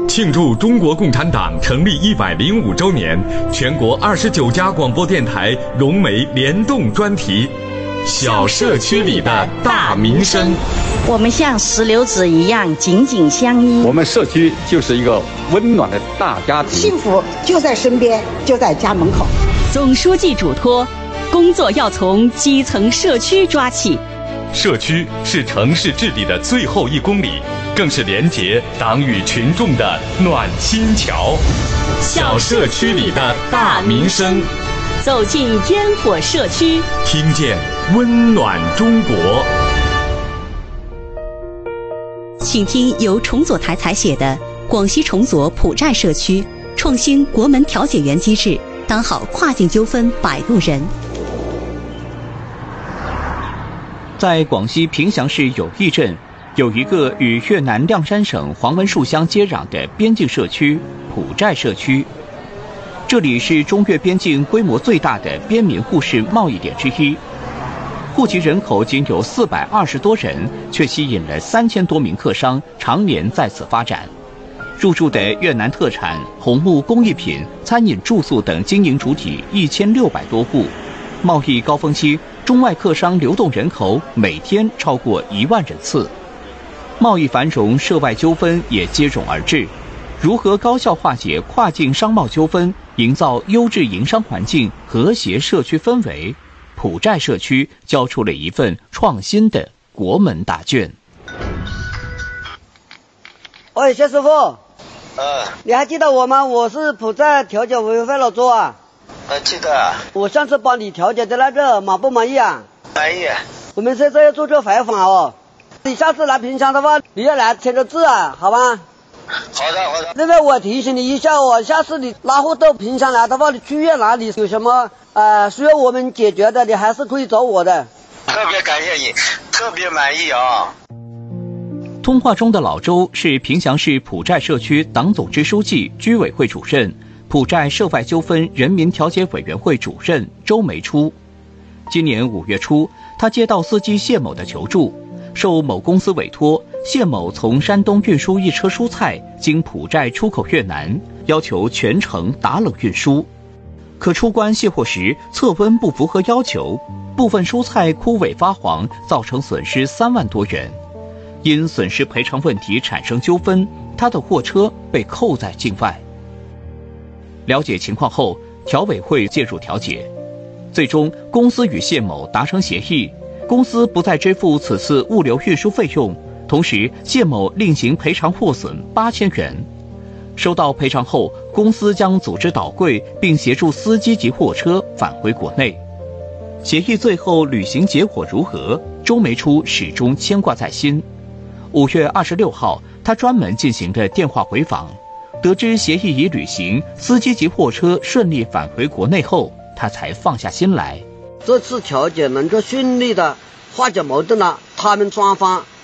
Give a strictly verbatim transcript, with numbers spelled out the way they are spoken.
庆祝中国共产党成立一百零五周年，全国二十九家广播电台融媒联动专题，小社区里的大民生。 我们像石榴籽一样紧紧相依。 我们社区就是一个温暖的大家庭， 幸福就在身边，就在家门口。 总书记嘱托，工作要从基层社区抓起。 社区是城市治理的最后一公里，更是连结党与群众的暖心桥。小社区里的大民生， 走进烟火社区， 听见温暖中国。 请听由重左台采写的《广西重左普寨社区创新国门调解员机制，当好跨境纠纷摆渡人》。 在广西平祥市友谊镇，有一个与越南谅山省黄文树乡接壤的边境社区普寨社区。这里是中越边境规模最大的边民互市贸易点之一，户籍人口仅有四百二十多人，却吸引了三千多名客商常年在此发展。入驻的越南特产、红木工艺品、餐饮、住宿等经营主体一千六百多户。贸易高峰期，中外客商流动人口每天超过一万人次。贸易繁荣，涉外纠纷也接踵而至。如何高效化解跨境商贸纠纷，营造优质营商环境、和谐社区氛围？普寨社区交出了一份创新的国门答卷。 喂，薛师傅， 呃， 你还记得我吗？我是普寨调解委员会老周啊。 呃，记得。 我上次帮你调解的那个满不满意啊？ 满意。 我们现在要做这采访哦，你下次来平昌的话，你要来签个字啊，好吧？ 好的，好的。 另外我提醒你一下哦，下次你拉货到平昌来的话，你去越南你有什么呃需要我们解决的，你还是可以找我的。 特别感谢你，特别满意啊。 通话中的老周是平祥市普寨社区党总支书记、居委会主任、普寨涉外纠纷人民调解委员会主任周梅初。今年五月初，他接到司机谢某的求助，受某公司委托，谢某从山东运输一车蔬菜，经普寨出口越南，要求全程打冷运输。可出关卸货时，测温不符合要求，部分蔬菜枯萎发黄，造成损失三万多元。因损失赔偿问题产生纠纷，他的货车被扣在境外。了解情况后，调委会介入调解，最终公司与谢某达成协议，公司不再支付此次物流运输费用，同时谢某另行赔偿货损八千元。收到赔偿后，公司将组织倒柜，并协助司机及货车返回国内。协议最后履行结果如何，周梅初始终牵挂在心。五月二十六号，他专门进行了电话回访，得知协议已履行，司机及货车顺利返回国内后，他才放下心来。 这次调解能够顺利的化解矛盾了，他们双方